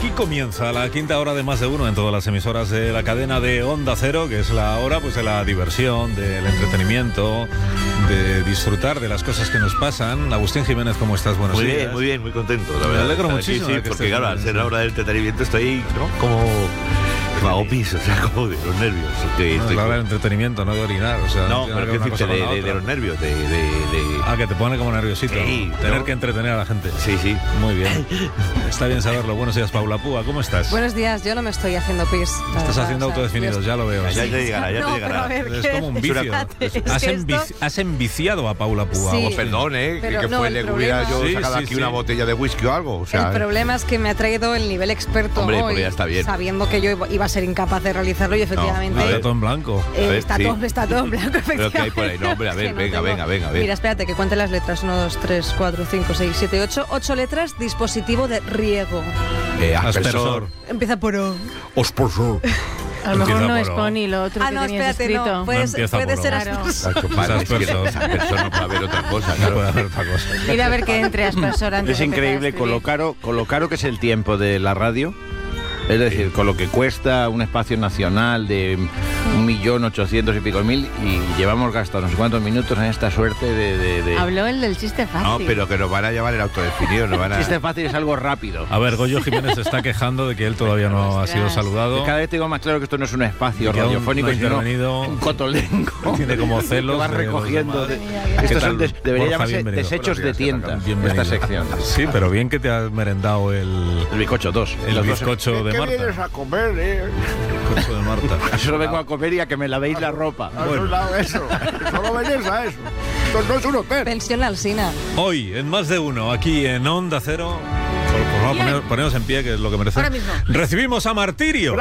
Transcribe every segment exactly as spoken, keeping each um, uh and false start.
Aquí comienza la quinta hora de Más de Uno en todas las emisoras de la cadena de Onda Cero, que es la hora pues de la diversión, del entretenimiento, de disfrutar de las cosas que nos pasan. Agustín Jiménez, ¿cómo estás? Buenos muy días. bien, muy bien, muy contento, la Me verdad. alegro Aquí, muchísimo. sí, de que porque estés claro, al bien. ser la hora del entretenimiento estoy, ¿no? Como... me hago pis, o sea, como de los nervios. Que No, estoy- es la hora del entretenimiento, no de orinar. O sea, No, tiene pero que ver ¿qué una decirte? cosa De, con la de- de otra. los nervios, de... de, de- Ah, que te pone como nerviosito. Sí, Tener ¿no? que entretener a la gente. Sí, sí. Muy bien. Está bien saberlo. Buenos días, Paula Púa. ¿Cómo estás? Buenos días, yo no me estoy haciendo pis. la Estás verdad, haciendo o sea, autodefinidos, yo- ya lo veo. Ya sí. te llegará, ya No, te pero llegará. a ver, Es ¿qué? como un Es una vicio. cosa- es que Has, esto- envici- has enviciado a Paula Púa. Sí. vos. Perdón, ¿eh? Pero que no, fue, el le problema- hubiera yo Sí, sacado sí, aquí sí. una botella de whisky o algo. O sea, El problema es que me ha traído el nivel experto Hombre, hoy, porque ya está bien. sabiendo que yo iba a ser incapaz de realizarlo y efectivamente Está todo en blanco. eh, A ver, está, sí. todo, está todo en blanco. Pero ¿qué hay por ahí? No, hombre, a ver, Es que venga, tengo- venga, venga, a ver. Mira, espérate, que cuente las letras. uno, dos, tres, cuatro, cinco, seis, siete, ocho. ocho letras, dispositivo de riego. Eh, Aspersor. Empieza por O. Osposor. A lo mejor Empieza no por es O. Pony lo otro Ah, que no, tenías espérate, escrito. no. Puede, empieza puede por ser O. así. Claro. Nacho, para, es que Aspersor. Aspersor no puede haber otra cosa, No claro. puede haber otra cosa. Mira a ver que entre aspersor antes Es de empezar a increíble con lo, escribir. caro, con lo caro que es el tiempo de la radio. Es decir, con lo que cuesta un espacio nacional de un millón ochocientos y pico mil y llevamos gastado no sé cuántos minutos en esta suerte de... de, de... Habló el del chiste fácil. No, pero que nos van a llevar el autodefinido, nos van a... Chiste fácil es algo rápido. A ver, Goyo Jiménez se está quejando de que él todavía no ha sido Ostras. saludado. Cada vez tengo más claro que esto no es un espacio Y que aún radiofónico, no ha sino intervenido. un cotolengo. Tiene como que celos va de los recogiendo. demás. de- ¿Qué Estos tal, son des- debería Borja? llamarse Bienvenido. desechos de Buenos días, tienda. Bienvenido. Esta sección. Sí, pero bien que te has merendado el, El bizcocho dos. el Los dos- bizcocho de ¿Qué vienes Marta. a comer, eh? El bizcocho de Marta. Solo vengo a comer y a que me lavéis la ropa. ¿Has hablado eso? Solo venís a eso. Esto no es un hotel. Pensión Alsina. Hoy, en Más de Uno, aquí en Onda Cero. Por, por favor, poneros, poneros en pie, que es lo que merece. Ahora mismo. Recibimos a Martirio.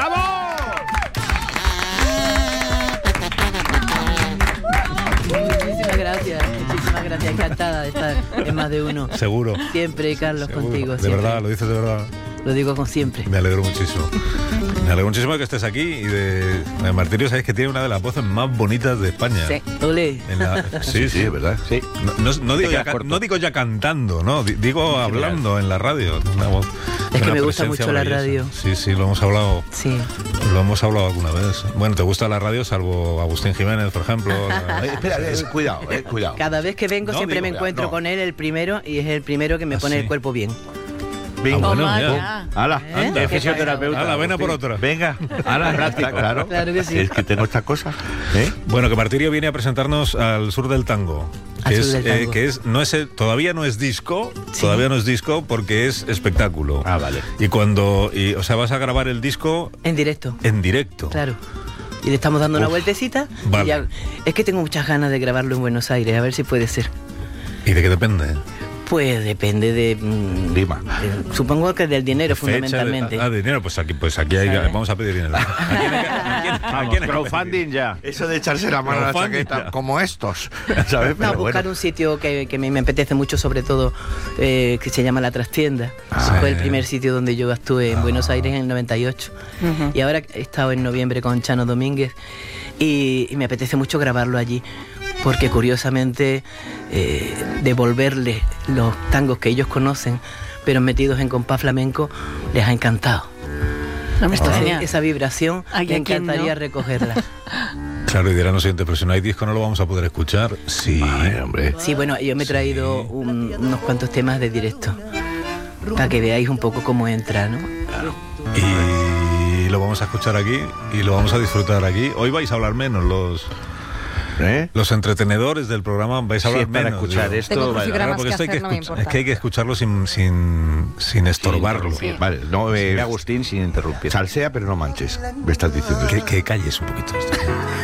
Muchísimas gracias, muchísimas gracias. Encantada de estar en Más de Uno. Seguro. Siempre, Carlos, Seguro. contigo. De siempre. verdad, lo dices de verdad. Lo digo con siempre. Me alegro muchísimo. Me alegro muchísimo de que estés aquí y de, de Martirio. Sabéis que tiene una de las voces más bonitas de España. Sí. Ole. En la- sí, Sí, sí, es verdad. Sí. No, no- no digo Te ya, quedas ca- corto. no digo ya cantando, no, Di- digo hablando en la radio. Una voz, Es que una me gusta presencia mucho la maravillosa. radio. Sí, sí, lo hemos hablado, Sí. lo hemos hablado alguna vez. Bueno, ¿te gusta la radio salvo Agustín Jiménez, por ejemplo? Eh, espera, eh, cuidado, eh, cuidado. Cada vez que vengo No, siempre digo, me encuentro no. con él, el primero, y es el primero que me Ah, pone sí. el cuerpo bien. Venga, Ah, bueno, Toma ya. ya. Ala, ¿Eh? anda. Qué Fisioterapeuta. A la vena por otra. venga, ala, práctica, claro. Claro que sí. Es que tengo esta cosa, ¿eh? Bueno, que Martirio viene a presentarnos al sur del tango. Al Que sur es, del tango. eh, que es, no es, el- todavía no es disco, Sí. todavía no es disco porque es espectáculo. Ah, vale. Y cuando, y, o sea, vas a grabar el disco En directo. en directo. Claro. Y le estamos dando una Uf, vueltecita. vale. Y ya- es que tengo muchas ganas de grabarlo en Buenos Aires, a ver si puede ser. ¿Y de qué depende? Pues depende de... mm, Lima. de- supongo que del dinero, Fecha de- fundamentalmente. ah, dinero, pues aquí, pues aquí hay, ¿Sabes? vamos a pedir dinero. ¿A quién hay que- a quién- a Vamos, quién hay que crowdfunding ya. Eso de echarse la mano a la Crowdfunding, chaqueta, ya. como estos, ¿sabes? No, Pero buscar bueno. un sitio que, que me, me apetece mucho, sobre todo, eh, que se llama La Trastienda. Ah, Fue sí. el primer sitio donde yo actué en Buenos Aires en el noventa y ocho. Y ahora he estado en noviembre con Chano Domínguez y, y me apetece mucho grabarlo allí. Porque curiosamente eh, devolverles los tangos que ellos conocen, pero metidos en compás flamenco, les ha encantado. No me Entonces, extraña. esa vibración Ay, me ¿a quién encantaría no? recogerla. Claro, y dirán los siguientes, pero si no hay disco no lo vamos a poder escuchar. Sí. Ay, hombre. Sí, bueno, yo me he traído un- unos cuantos temas de directo para que veáis un poco cómo entra, ¿no? Y lo vamos a escuchar aquí y lo vamos a disfrutar aquí. Hoy vais a hablar menos los, ¿Eh? los entretenedores del programa, vais a Sí, hablar es para menos. escuchar digo. esto. Tengo vale. crucigramas Claro, porque que esto hay que, hacer, no me escuch- importa. es que hay que escucharlo sin, sin, sin estorbarlo. interrumpir. Vale, no Sí, eh, Agustín sin interrumpir. salsea, pero no manches. Me estás diciendo. Que, que calles un poquito.